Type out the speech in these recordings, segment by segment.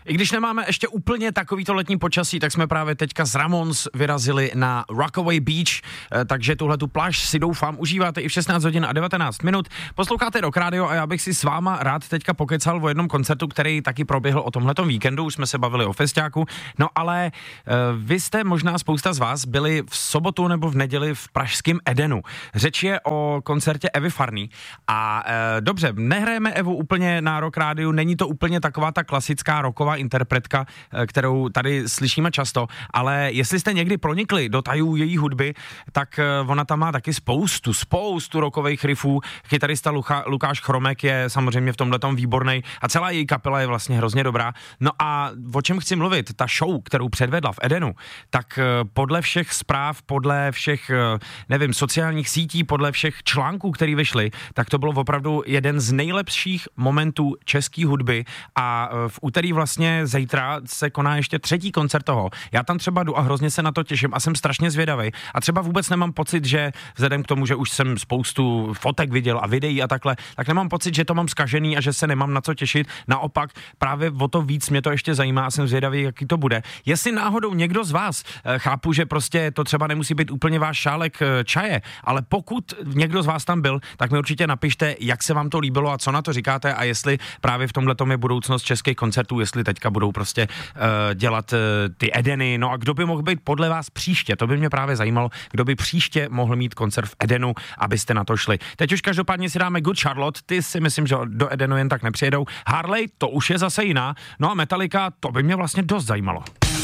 I když nemáme ještě úplně takovýto letní počasí, tak jsme právě teďka s Ramones vyrazili na Rockaway Beach, takže tuhle tu pláž si doufám užíváte i v 16 hodin a 19 minut. Posloucháte Rock Radio a já bych si s váma rád teďka pokecal o jednom koncertu, který taky proběhl o tomhletom víkendu, už jsme se bavili o festiáku, no ale vy jste možná spousta z vás byli v sobotu nebo v neděli v pražském Edenu. Řeč je o koncertě Evy Farný a dobře, nehrajeme Evu úplně na Rock Rádiu, není to úplně taková ta klasická rocková interpretka, kterou tady slyšíme často, ale jestli jste někdy pronikli do tajů její hudby, tak ona tam má taky spoustu rockových riffů. Kytarista Lukáš Chromek je samozřejmě v tomhletom výbornej a celá její kapela je vlastně hrozně dobrá. No a o čem chci mluvit, ta show, kterou předvedla v Edenu, tak podle všech zpráv, podle všech, nevím, sociálních sítí, podle všech článků, který vyšly, tak to bylo opravdu jeden z nejlepších momentů české hudby a v úterý vlastně zítra se koná ještě 3. koncert toho. Já tam třeba jdu a hrozně se na to těším a jsem strašně zvědavý a třeba vůbec nemám pocit, že vzhledem k tomu, že už jsem spoustu fotek viděl a videí a takhle, tak nemám pocit, že to mám zkažený a že se nemám na co těšit. Naopak právě o to víc mě to ještě zajímá a jsem zvědavý, jaký to bude. Jestli náhodou někdo z vás, chápu, že prostě to třeba nemusí být úplně váš šálek čaje, ale pokud někdo z vás tam byl, tak mi určitě napište, jak se vám to líbilo a co na to říkáte a jestli právě v tomhletom je budoucnost českých koncertů, jestli teďka budou prostě dělat ty Edeny. No a kdo by mohl být podle vás příště? To by mě právě zajímalo, kdo by příště mohl mít koncert v Edenu, abyste na to šli. Teď už každopádně si dáme Good Charlotte, ty si myslím, že do Edenu jen tak nepřijedou. Harley, to už je zase jiná. No a Metallica, to by mě vlastně dost zajímalo.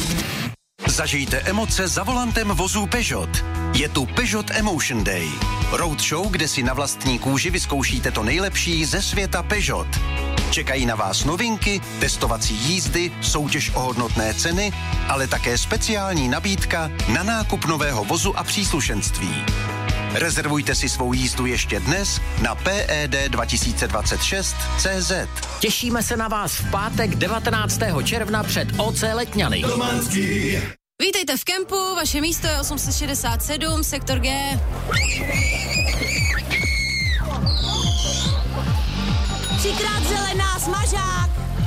Zažijte emoce za volantem vozů Peugeot. Je tu Peugeot Emotion Day. Roadshow, kde si na vlastní kůži vyzkoušíte to nejlepší ze světa Peugeot. Čekají na vás novinky, testovací jízdy, soutěž o hodnotné ceny, ale také speciální nabídka na nákup nového vozu a příslušenství. Rezervujte si svou jízdu ještě dnes na PED2026.cz. Těšíme se na vás v pátek 19. června před OC Letňany. Vítejte v kempu, vaše místo je 867, sektor G. Třikrát zelená, smažák.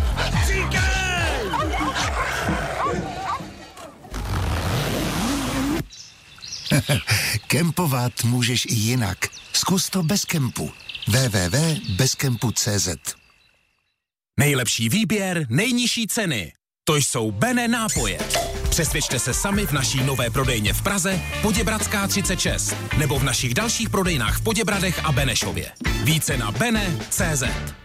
Kempovat můžeš i jinak. Zkus to bez kempu. www.bezkempu.cz. Nejlepší výběr, nejnižší ceny. To jsou Bene nápoje. Přesvědčte se sami v naší nové prodejně v Praze, Poděbradská 36, nebo v našich dalších prodejnách v Poděbradech a Benešově. Více na bene.cz.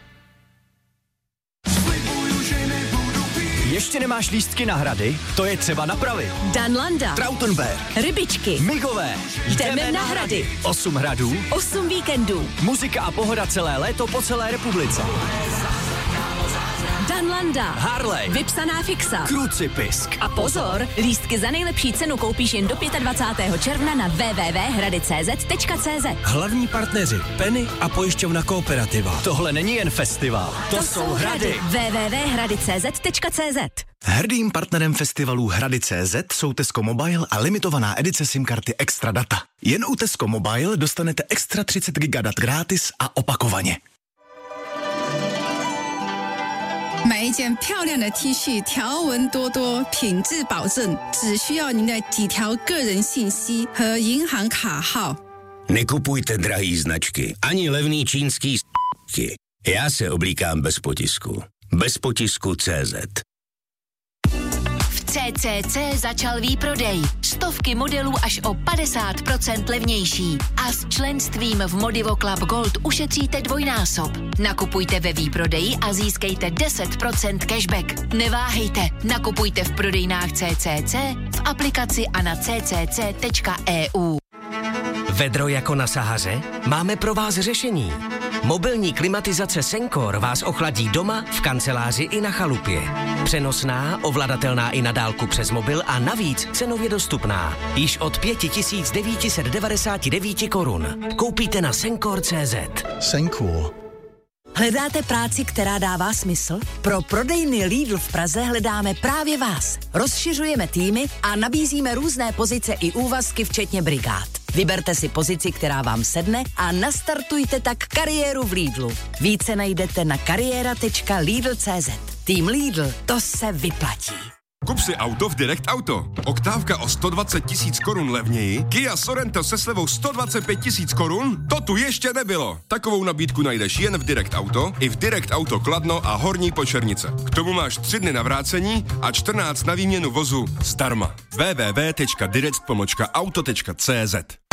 Ještě nemáš lístky na hrady? To je třeba napravit. Danlanda, Trautenberg, rybičky, Migové. jdeme na hrady. 8 hradů, 8 víkendů. muzika a pohoda celé léto po celé republice. Danlanda, Harley, vypsaná fixa. Krucipisk. A pozor, lístky za nejlepší cenu koupíš jen do 25. června na www.hradicz.cz. Hlavní partneři Penny a pojišťovna Kooperativa. Tohle není jen festival, to jsou hrady. www.hradicz.cz. Hrdým partnerem festivalů Hrady.cz jsou Tesco Mobile a limitovaná edice SIM karty Extra Data. Jen u Tesco Mobile dostanete extra 30 GB dat gratis a opakovaně. 买一件漂亮的 T 恤，条纹多多，品质保证，只需要您的几条个人信息和银行卡号。 Nekupujte drahý značky, ani levný čínský s***ky. Já se oblíkám bez potisku. Bez potisku CZ. V CCC začal výprodej. Stovky modelů až o 50% levnější. A s členstvím v Modivo Club Gold ušetříte dvojnásob. Nakupujte ve výprodeji a získejte 10% cashback. Neváhejte, nakupujte v prodejnách CCC, v aplikaci a na ccc.eu. Vedro jako na Sahaře? Máme pro vás řešení. Mobilní klimatizace Sencor vás ochladí doma, v kanceláři i na chalupě. Přenosná, ovladatelná i na dálku přes mobil a navíc cenově dostupná. Již od 5999 korun. Koupíte na Sencor.cz. Sencor. Hledáte práci, která dává smysl? Pro prodejny Lidl v Praze hledáme právě vás. Rozšiřujeme týmy a nabízíme různé pozice i úvazky, včetně brigád. Vyberte si pozici, která vám sedne a nastartujte tak kariéru v Lidlu. Více najdete na kariéra.lidl.cz. Tým Lidl, to se vyplatí. Kup si auto v Direct Auto. Oktávka o 120 000 korun levněji, Kia Sorento se slevou 125 000 korun? To tu ještě nebylo. Takovou nabídku najdeš jen v Direct Auto, i v Direct Auto Kladno a Horní Počernice. K tomu máš 3 dny na vrácení a 14 na výměnu vozu zdarma. www.direct.auto.cz